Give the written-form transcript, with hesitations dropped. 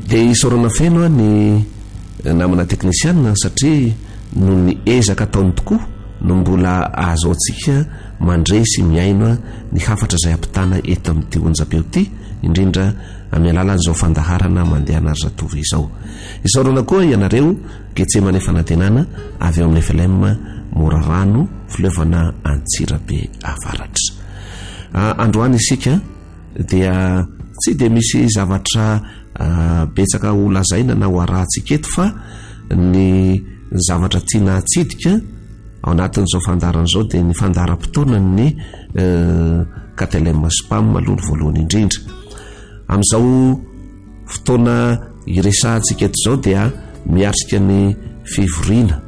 dia isaorana feno ny namana teknisiana satria no ny ezaka ataony tokoa no mbola azo antsika mandresy miaino ny hafatra izay ampitana eto amin'ity onjam-peo ity indrindra amin'ny alalan'izao fandaharana mandeha an'Arzatovy izao. Isaorana koa ianareo Getsemane fanantenana avy eo amin'ny FLM Morarano Fileovana Antsirabe Avaratra. Androany isika dia tsy dia misy zavatra betsaka ho lazaina na ho arahantsika eto fa ny zavatra tiana atsidika ao anatin'izao fandaran'izao dia ny fandaram-potoana ny KTLM Spam aloha ny voalohany indrindra. Amin'izao fotoana iresahantsika eto izao dia miatrika ny fivoriana